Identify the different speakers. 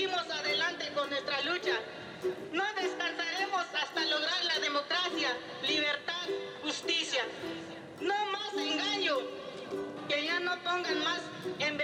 Speaker 1: seguimos adelante con nuestra lucha. No descansaremos hasta lograr la democracia, libertad